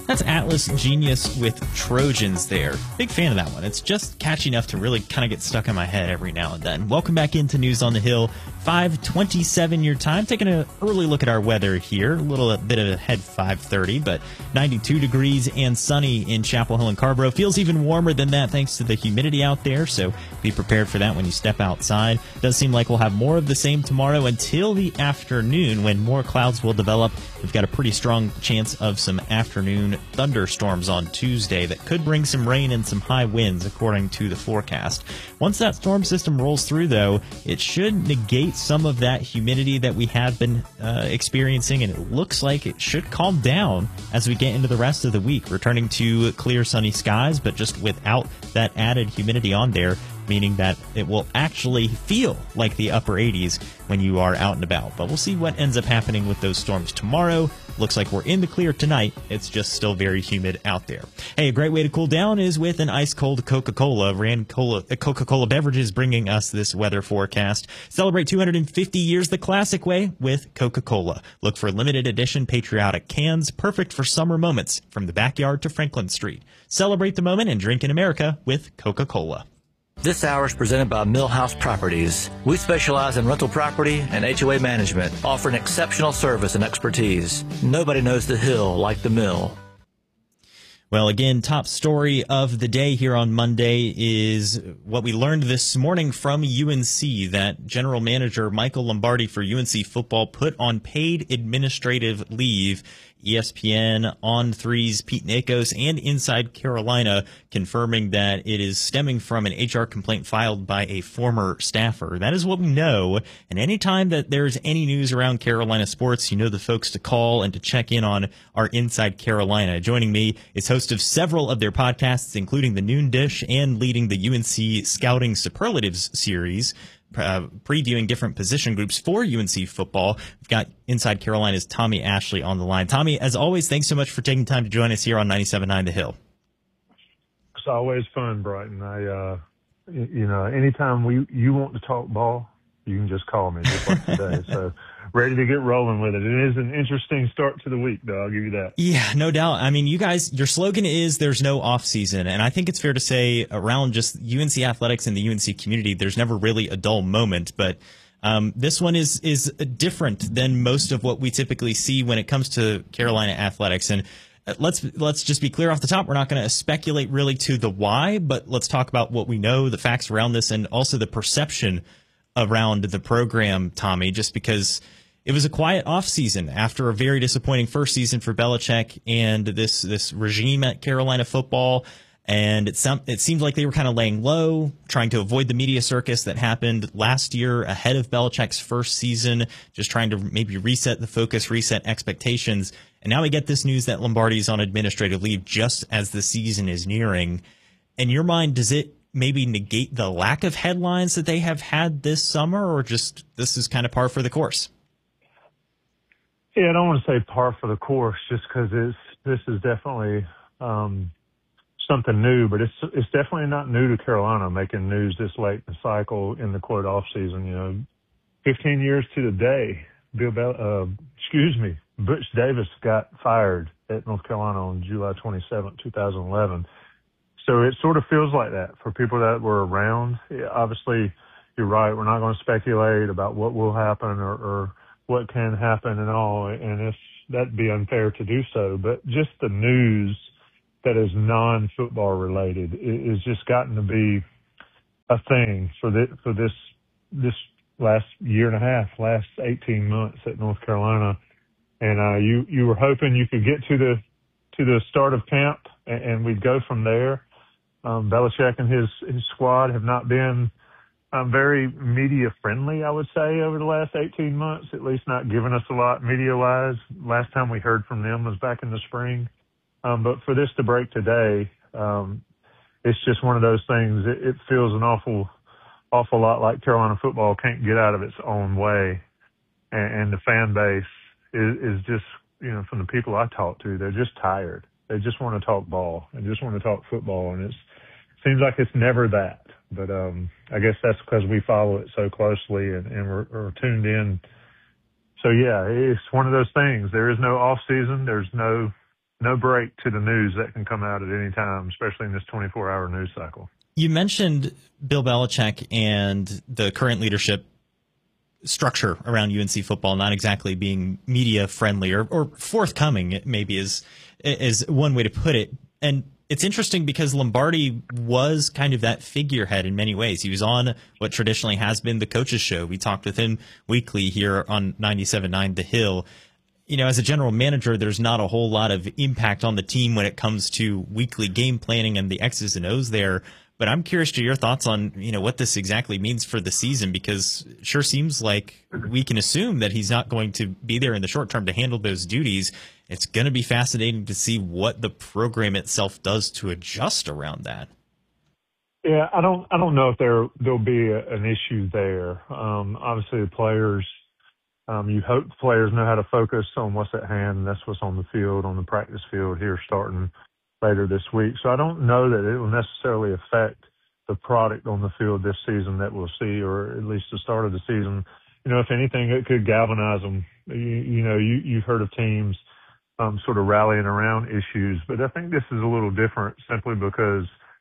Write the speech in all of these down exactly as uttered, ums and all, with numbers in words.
That's Atlas Genius with Trojans there. Big fan of that one. It's just catchy enough to really kind of get stuck in my head every now and then. Welcome back into News on the Hill. five twenty-seven your time. Taking an early look at our weather here. A little a bit ahead five thirty, but ninety-two degrees and sunny in Chapel Hill and Carborough. Feels even warmer than that thanks to the humidity out there, so be prepared for that when you step outside. Does seem like we'll have more of the same tomorrow until the afternoon when more clouds will develop. We've got a pretty strong chance of some afternoon thunderstorms on Tuesday that could bring some rain and some high winds according to the forecast. Once that storm system rolls through, though, it should negate some of that humidity that we have been uh, experiencing, and it looks like it should calm down as we get into the rest of the week, returning to clear sunny skies, but just without that added humidity on there, meaning that it will actually feel like the upper eighties when you are out and about. But we'll see what ends up happening with those storms tomorrow. Looks like we're in the clear tonight. It's just still very humid out there. Hey, a great way to cool down is with an ice-cold Coca-Cola. Rand Cola, Coca-Cola Beverages bringing us this weather forecast. Celebrate two hundred fifty years the classic way with Coca-Cola. Look for limited edition patriotic cans, perfect for summer moments from the backyard to Franklin Street. Celebrate the moment and drink in America with Coca-Cola. This hour is presented by Millhouse Properties. We specialize in rental property and H O A management, offering exceptional service and expertise. Nobody knows the Hill like the Mill. Well, again, top story of the day here on Monday is what we learned this morning from U N C, that General Manager Michael Lombardi for U N C football put on paid administrative leave. E S P N, On three's Pete Nakos, and Inside Carolina confirming that it is stemming from an H R complaint filed by a former staffer. That is what we know. And anytime that there's any news around Carolina sports, you know the folks to call and to check in on our Inside Carolina. Joining me is host of several of their podcasts, including The Noon Dish and leading the U N C Scouting Superlatives series, Uh, previewing different position groups for U N C football. We've got Inside Carolina's Tommy Ashley on the line. Tommy, as always, thanks so much for taking time to join us here on ninety-seven point nine The Hill. It's always fun, Brighton. I, uh, you know, anytime we you want to talk ball, you can just call me, just like today. So ready to get rolling with it. It is an interesting start to the week, though. I'll give you that. Yeah, no doubt. I mean, you guys, your slogan is there's no off season. And I think it's fair to say around just U N C athletics and the U N C community, there's never really a dull moment. But um, this one is is different than most of what we typically see when it comes to Carolina athletics. And let's let's just be clear off the top. We're not going to speculate really to the why, but let's talk about what we know, the facts around this, and also the perception around the program, Tommy, just because it was a quiet offseason after a very disappointing first season for Belichick and this this regime at Carolina football. And it, some, it seemed like they were kind of laying low, trying to avoid the media circus that happened last year ahead of Belichick's first season, just trying to maybe reset the focus, reset expectations. And now we get this news that Lombardi's on administrative leave just as the season is nearing. In your mind, does it maybe negate the lack of headlines that they have had this summer, or just this is kind of par for the course? Yeah, I don't want to say par for the course just because it's this is definitely um, something new, but it's it's definitely not new to Carolina making news this late in the cycle in the quote off season. You know, fifteen years to the day, Bill Bell, uh, excuse me, Butch Davis got fired at North Carolina on July twenty-seventh, twenty eleven. So it sort of feels like that for people that were around. Yeah, obviously, you're right. We're not going to speculate about what will happen or, or what can happen and all, and if that'd be unfair to do so. But just the news that is non-football related is just gotten to be a thing for this, for this this last year and a half, last eighteen months at North Carolina. And uh, you you were hoping you could get to the to the start of camp and, and we'd go from there. Um, Belichick and his his squad have not been um, very media friendly, I would say, over the last eighteen months, at least not giving us a lot media-wise. Last time we heard from them was back in the spring. Um, but for this to break today, um, it's just one of those things. It, it feels an awful, awful lot like Carolina football can't get out of its own way. And, and the fan base is, is just, you know, from the people I talk to, they're just tired. They just want to talk ball and just want to talk football. And it seems like it's never that. But um, I guess that's because we follow it so closely and, and we're, we're tuned in. So, yeah, it's one of those things. There is no off season. There's no no break to the news that can come out at any time, especially in this twenty-four hour news cycle. You mentioned Bill Belichick and the current leadership structure around U N C football not exactly being media friendly or, or forthcoming, maybe is is one way to put it. And it's interesting because Lombardi was kind of that figurehead in many ways. He was on what traditionally has been the coach's show. We talked with him weekly here on ninety-seven point nine The Hill. You know, as a general manager, there's not a whole lot of impact on the team when it comes to weekly game planning and the X's and O's there. But I'm curious to your thoughts on, you know, what this exactly means for the season, because it sure seems like we can assume that he's not going to be there in the short term to handle those duties. It's going to be fascinating to see what the program itself does to adjust around that. Yeah, I don't, I don't know if there there'll be a, an issue there. Um, obviously, the players, um, you hope the players know how to focus on what's at hand, and that's what's on the field, on the practice field here, starting later this week. So I don't know that it will necessarily affect the product on the field this season that we'll see, or at least the start of the season. You know, if anything, it could galvanize them. You, you know, you, you've heard of teams um, sort of rallying around issues, but I think this is a little different simply because,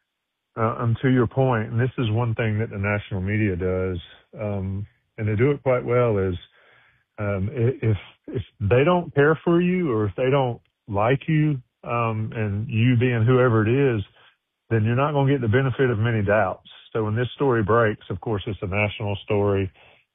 uh, um, to your point, and this is one thing that the national media does, um, and they do it quite well, is um, if if they don't care for you or if they don't like you, um, and you being whoever it is, then you're not going to get the benefit of many doubts. So when this story breaks, of course, it's a national story.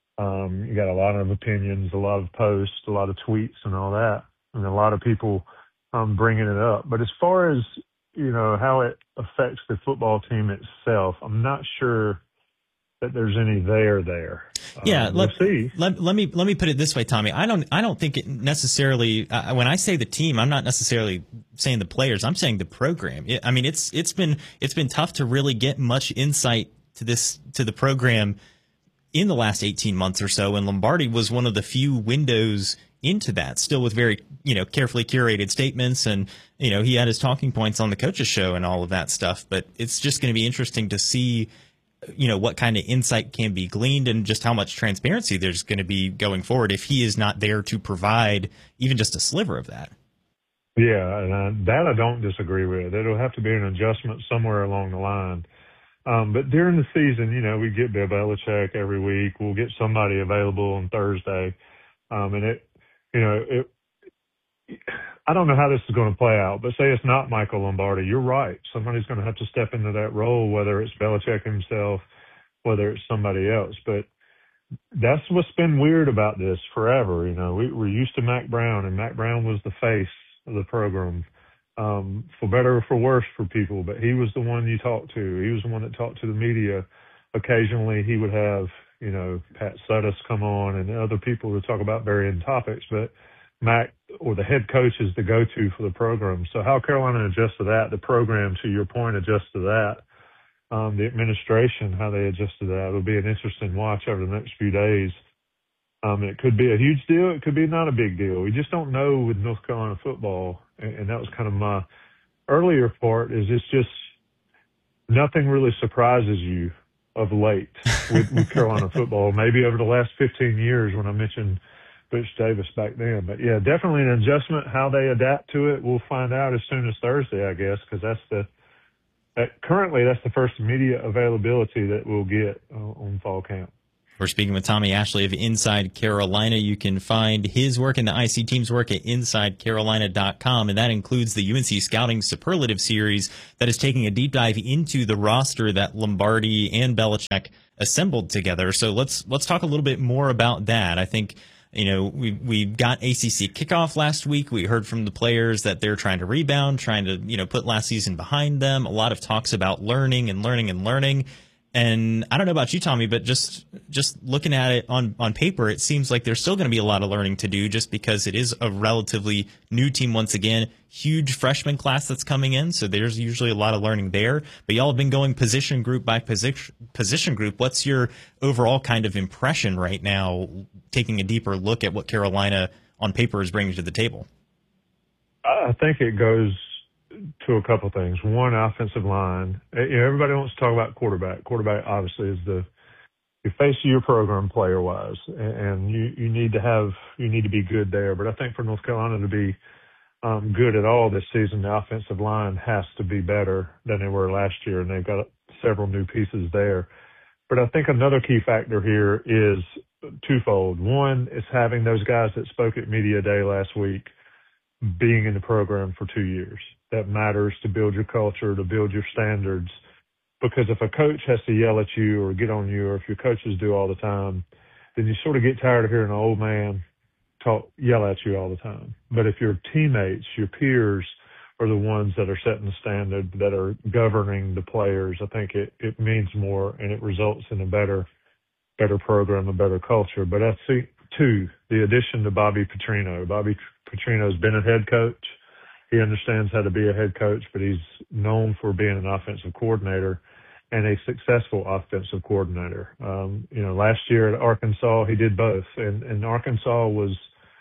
Um, you got a lot of opinions, a lot of posts, a lot of tweets and all that, and a lot of people um, bringing it up. But as far as, you know, how it affects the football team itself, I'm not sure that there's any there there. Yeah, um, let, we'll see. Let, let me let me put it this way, Tommy. I don't I don't think it necessarily. Uh, when I say the team, I'm not necessarily saying the players. I'm saying the program. It, I mean, it's it's been it's been tough to really get much insight to this to the program in the last eighteen months or so, and Lombardi was one of the few windows into that, still with very, you know, carefully curated statements, and, you know, he had his talking points on the coach's show and all of that stuff. But it's just going to be interesting to see, you know, what kind of insight can be gleaned and just how much transparency there's going to be going forward if he is not there to provide even just a sliver of that. Yeah, and I, that I don't disagree with. It'll have to be an adjustment somewhere along the line. Um, but during the season, you know, we get Bill Belichick every week. We'll get somebody available on Thursday. Um, and it, you know, it, I don't know how this is going to play out, but say it's not Michael Lombardi. You're right. Somebody's going to have to step into that role, whether it's Belichick himself, whether it's somebody else. But that's what's been weird about this forever. You know, we, we're used to Mack Brown, and Mack Brown was the face of the program, um, for better or for worse for people. But he was the one you talked to. He was the one that talked to the media. Occasionally he would have, you know, Pat Sudduth come on and other people to talk about varying topics. But Mack, or the head coach, is the go-to for the program. So how Carolina adjusts to that, the program, to your point, adjusts to that, um, the administration, how they adjust to that, will be an interesting watch over the next few days. Um, it could be a huge deal. It could be not a big deal. We just don't know with North Carolina football. And, and that was kind of my earlier part, is it's just nothing really surprises you of late with, with Carolina football. Maybe over the last fifteen years when I mentioned Butch Davis back then. But, yeah, definitely an adjustment. How they adapt to it, we'll find out as soon as Thursday, I guess, because that's the that, currently that's the first media availability that we'll get uh, on fall camp. We're speaking with Tommy Ashley of Inside Carolina. You can find his work and the I C team's work at inside carolina dot com, and that includes the U N C Scouting Superlative Series that is taking a deep dive into the roster that Lombardi and Belichick assembled together. So let's let's talk a little bit more about that. I think, you know, we we got A C C kickoff last week. We heard from the players that they're trying to rebound, trying to, you know, put last season behind them. A lot of talks about learning and learning and learning. And I don't know about you, Tommy, but just just looking at it on, on paper, it seems like there's still going to be a lot of learning to do, just because it is a relatively new team once again. Huge freshman class that's coming in, so there's usually a lot of learning there. But y'all have been going position group by position position group. What's your overall kind of impression right now, taking a deeper look at what Carolina on paper is bringing to the table? I think it goes to a couple of things. One, offensive line. You know, everybody wants to talk about quarterback. Quarterback obviously is the your face of your program player wise, and you you need to have you need to be good there. But I think for North Carolina to be um, good at all this season. The offensive line has to be better than they were last year, and they've got several new pieces there. But I think another key factor here is twofold. One is having those guys that spoke at Media Day last week being in the program for two years. That matters to build your culture, to build your standards. Because if a coach has to yell at you or get on you, or if your coaches do all the time, then you sort of get tired of hearing an old man talk, yell at you all the time. But if your teammates, your peers are the ones that are setting the standard, that are governing the players, I think it, it means more, and it results in a better better program, a better culture. But I see, two, the addition to Bobby Petrino. Bobby Petrino's been a head coach. He understands how to be a head coach, but he's known for being an offensive coordinator and a successful offensive coordinator. Um, you know, last year at Arkansas, he did both. And, and Arkansas was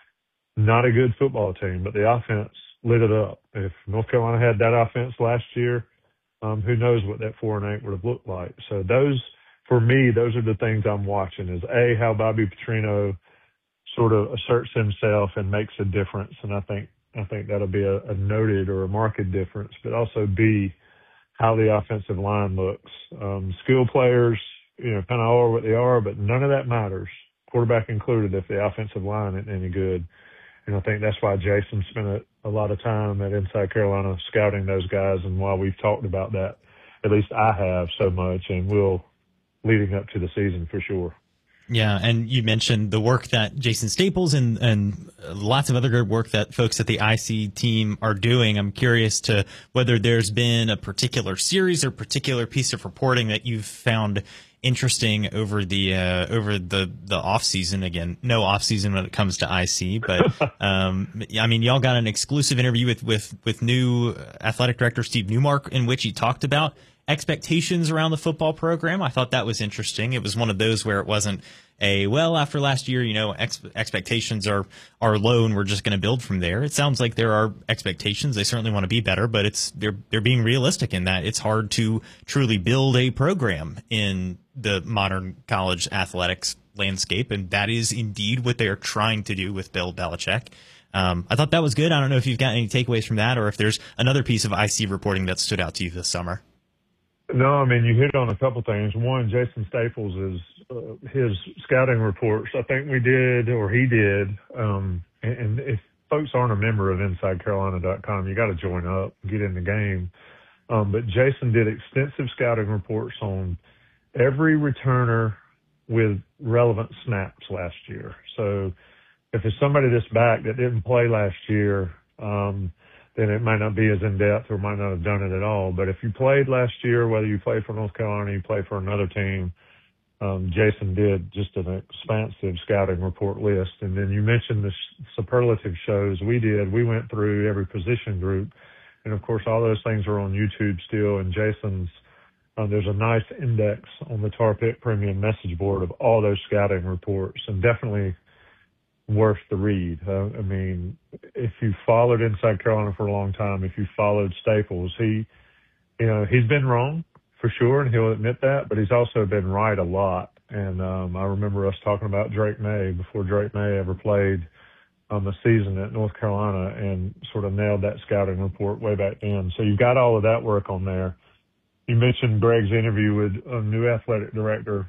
not a good football team, but the offense lit it up. If North Carolina had that offense last year, um, who knows what that four and eight would have looked like. So those, for me, those are the things I'm watching is, A, how Bobby Petrino sort of asserts himself and makes a difference. And I think I think that'll be a, a noted or a marked difference, but also B, how the offensive line looks. Um, skill players, you know, kind of are what they are, but none of that matters, quarterback included, if the offensive line isn't any good. And I think that's why Jason spent a, a lot of time at Inside Carolina scouting those guys, and why we've talked about that, at least I have so much, and will leading up to the season for sure. Yeah, and you mentioned the work that Jason Staples and, and lots of other good work that folks at the I C team are doing. I'm curious to whether there's been a particular series or particular piece of reporting that you've found interesting over the uh, over the the off season. Again, no off season when it comes to I C, but um, I mean, y'all got an exclusive interview with with with new athletic director Steve Newmark in which he talked about expectations around the football program. I thought that was interesting. It was one of those where it wasn't a, well, after last year, you know, ex- expectations are, are low and we're just going to build from there. It sounds like there are expectations. They certainly want to be better, but it's, they're, they're being realistic in that it's hard to truly build a program in the modern college athletics landscape. And that is indeed what they are trying to do with Bill Belichick. Um, I thought that was good. I don't know if you've got any takeaways from that or if there's another piece of I C reporting that stood out to you this summer. No, I mean, you hit on a couple things. One, Jason Staples is uh, his scouting reports. I think we did, or he did. Um, and, and if folks aren't a member of Inside Carolina dot com, you got to join up, get in the game. Um, but Jason did extensive scouting reports on every returner with relevant snaps last year. So if it's somebody that's back that didn't play last year, um, then it might not be as in-depth or might not have done it at all. But if you played last year, whether you played for North Carolina, you played for another team, um, Jason did just an expansive scouting report list. And then you mentioned the superlative shows we did. We went through every position group. And, of course, all those things are on YouTube still. And Jason's, uh, there's a nice index on the Tar Pit Premium message board of all those scouting reports, and definitely worth the read. Uh, I mean, if you followed Inside Carolina for a long time, if you followed Staples, he, you know, he's been wrong for sure, and he'll admit that, but he's also been right a lot. And um, I remember us talking about Drake May before Drake May ever played um, a season at North Carolina, and sort of nailed that scouting report way back then. So you've got all of that work on there. You mentioned Greg's interview with a new athletic director,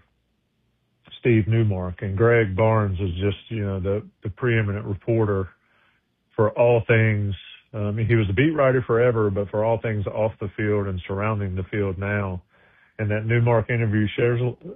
Steve Newmark, and Greg Barnes is just, you know, the, the preeminent reporter for all things. Um, he was a beat writer forever, but for all things off the field and surrounding the field now. And that Newmark interview shares